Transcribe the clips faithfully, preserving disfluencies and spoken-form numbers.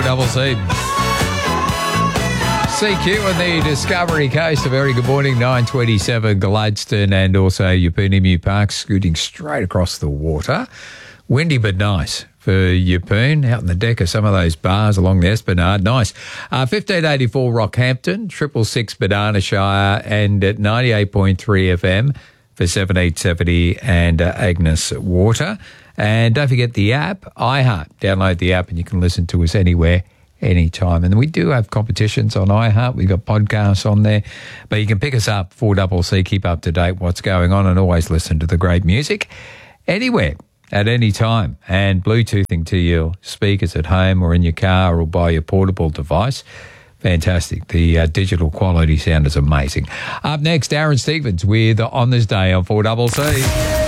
Double C. C Q on the Discovery Coast. A very good morning, nine twenty-seven Gladstone and also Yeppoon Emu Park, scooting straight across the water. Windy but nice for Yeppoon, out in the deck of some of those bars along the Esplanade. Nice. Uh, fifteen eighty-four Rockhampton, triple six Banana Shire, and at ninety-eight point three F M for seventeen seventy and uh, Agnes Water. And don't forget the app, iHeart. Download the app and you can listen to us anywhere, anytime. And we do have competitions on iHeart. We've got podcasts on there. But you can pick us up, four C C, keep up to date what's going on and always listen to the great music anywhere, at any time. And Bluetoothing to your speakers at home or in your car or by your portable device. Fantastic. The uh, digital quality sound is amazing. Up next, Aaron Stevens with On This Day on four C C.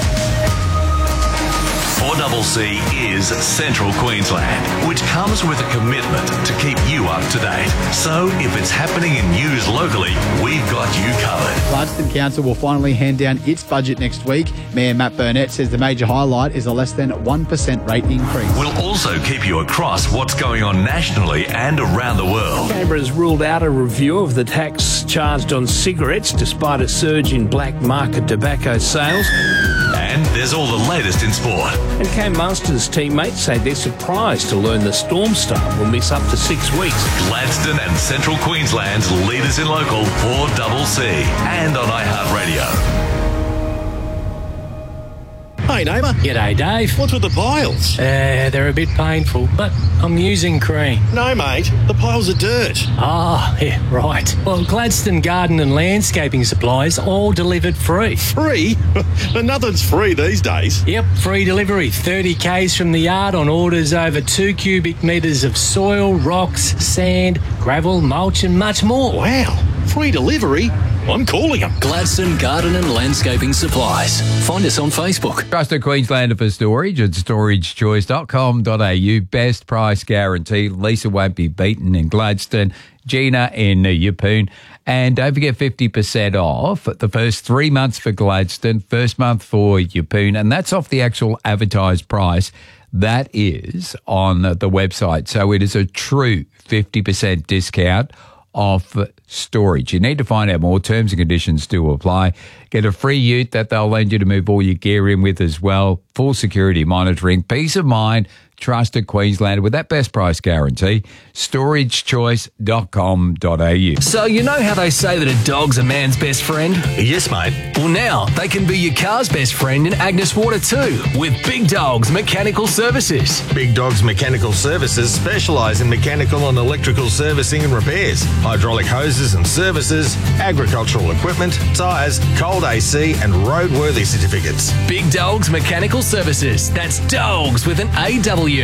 four C C is Central Queensland, which comes with a commitment to keep you up to date. So if it's happening in news locally, we've got you covered. Gladstone Council will finally hand down its budget next week. Mayor Matt Burnett says the major highlight is a less than one percent rate increase. We'll also keep you across what's going on nationally and around the world. Canberra's ruled out a review of the tax charged on cigarettes despite a surge in black market tobacco sales. And there's all the latest in sport. And Cam Munster's teammates say they're surprised to learn the Storm Star will miss up to six weeks. Gladstone and Central Queensland's leaders in local four C C and on iHeartRadio. Hey, neighbour. G'day, Dave. What's with the piles? Uh, they're a bit painful, but I'm using cream. No, mate. The piles are dirt. Ah, yeah, right. Well, Gladstone Garden and Landscaping Supplies all delivered free. Free? But nothing's free these days. Yep, free delivery. thirty kays from the yard on orders over two cubic metres of soil, rocks, sand, gravel, mulch and much more. Wow. Free delivery? I'm calling them. Gladstone Garden and Landscaping Supplies. Find us on Facebook. Trusted Queenslander for storage at storage choice dot com dot a u. Best price guarantee. Lisa won't be beaten in Gladstone. Gina in Yeppoon. And don't forget fifty percent off the first three months for Gladstone, first month for Yeppoon. And that's off the actual advertised price. That is on the website. So it is a true fifty percent discount off storage. You need to find out more. Terms and conditions do apply. Get a free ute that they'll lend you to move all your gear in with as well. Full security monitoring, peace of mind. Trusted Queenslander with that best price guarantee. storage choice dot com dot a u. So you know how they say that a dog's a man's best friend? Yes, mate. Well, now they can be your car's best friend in Agnes Water too, with Big Dogs Mechanical Services. Big Dogs Mechanical Services specialise in mechanical and electrical servicing and repairs, hydraulic hoses and services, agricultural equipment, tyres, cold A C and roadworthy certificates. Big Dogs Mechanical Services. That's dogs with an A W.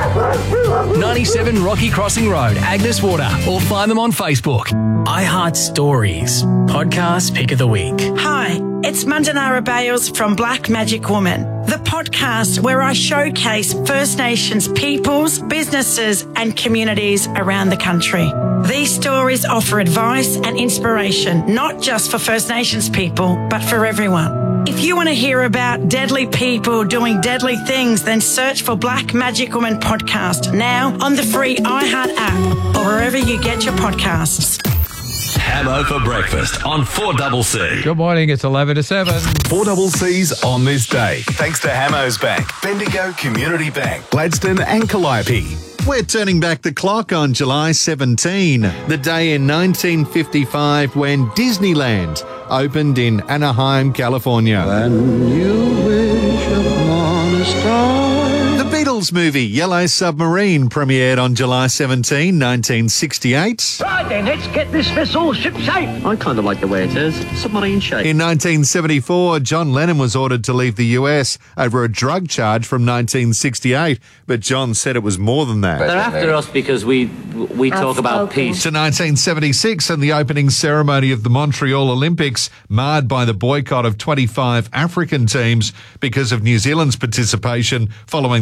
ninety-seven Rocky Crossing Road, Agnes Water, or find them on Facebook. iHeart Stories, podcast pick of the week. Hi, it's Mandanara Bales from Black Magic Woman, the podcast where I showcase First Nations peoples, businesses and communities around the country. These stories offer advice and inspiration, not just for First Nations people, but for everyone. If you want to hear about deadly people doing deadly things, then search for Black Magic Woman Podcast now on the free iHeart app or wherever you get your podcasts. Hamo for breakfast on four C C. Good morning, it's eleven to seven. four C C's On This Day. Thanks to Hamo's Bank, Bendigo Community Bank, Gladstone and Calliope. We're turning back the clock on July seventeenth, the day in nineteen fifty-five when Disneyland opened in Anaheim, California. When you wish upon a star. The Beatles movie Yellow Submarine premiered on July seventeenth, nineteen sixty-eight. Right then, let's get this vessel ship-shape. I kind of like the way it is, submarine shape. In nineteen seventy-four, John Lennon was ordered to leave the U S over a drug charge from nineteen sixty-eight, but John said it was more than that. They're after us because we we talk about peace. To nineteen seventy-six and the opening ceremony of the Montreal Olympics, marred by the boycott of twenty-five African teams because of New Zealand's participation following the All Blacks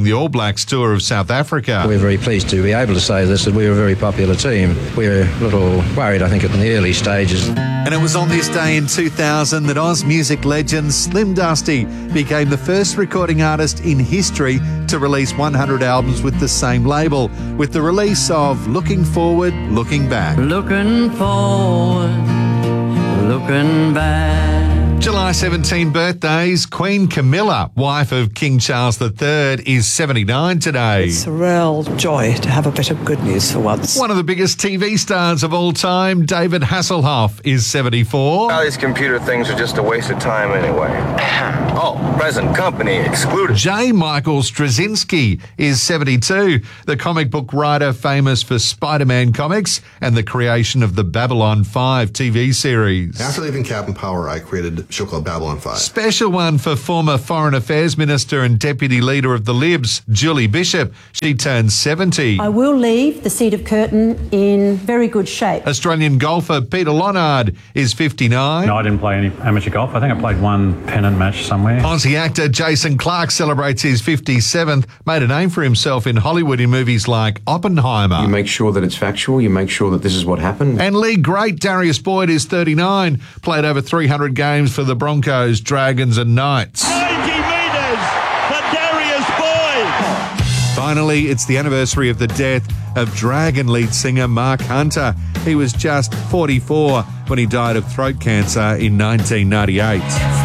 Blacks tour of South Africa. We're very pleased to be able to say this, that we're a very popular team. We're a little worried, I think, in the early stages. And it was on this day in two thousand that Oz music legend Slim Dusty became the first recording artist in history to release one hundred albums with the same label, with the release of Looking Forward, Looking Back. Looking forward, looking back. July seventeenth birthdays. Queen Camilla, wife of King Charles the Third, is seventy-nine today. It's a real joy to have a bit of good news for once. One of the biggest T V stars of all time, David Hasselhoff, is seventy-four. All these computer things are just a waste of time anyway. Oh, present company excluded. J. Michael Straczynski is seventy-two, the comic book writer famous for Spider-Man comics and the creation of the Babylon five T V series. After leaving Captain Power, I created a show called Babylon five. Special one for former Foreign Affairs Minister and Deputy Leader of the Libs, Julie Bishop. She turns seventy. I will leave the seat of Curtin in very good shape. Australian golfer Peter Lonard is fifty-nine. No, I didn't play any amateur golf. I think I played one pennant match somewhere. Aussie actor Jason Clarke celebrates his fifty-seventh, made a name for himself in Hollywood in movies like Oppenheimer. You make sure that it's factual, you make sure that this is what happened. And league great Darius Boyd is thirty-nine, played over three hundred games for the Broncos, Dragons and Knights. ninety metres for Darius Boyd. Finally, it's the anniversary of the death of Dragon lead singer Mark Hunter. He was just forty-four when he died of throat cancer in nineteen ninety-eight.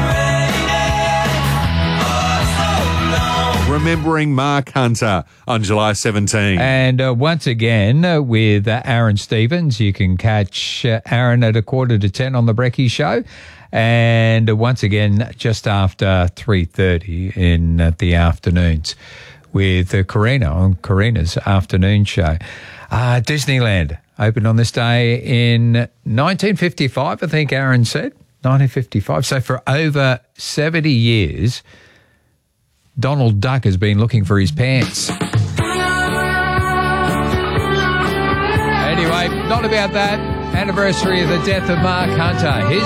Remembering Mark Hunter on July seventeenth. And uh, once again, uh, with uh, Aaron Stevens, you can catch uh, Aaron at a quarter to ten on the Brekkie Show. And uh, once again, just after three thirty in uh, the afternoons with uh, Karina on Karina's afternoon show. Uh, Disneyland opened on this day in nineteen fifty-five, I think Aaron said. nineteen fifty-five. So for over seventy years, Donald Duck has been looking for his pants. Anyway, not about that. Anniversary of the death of Mark Hunter. His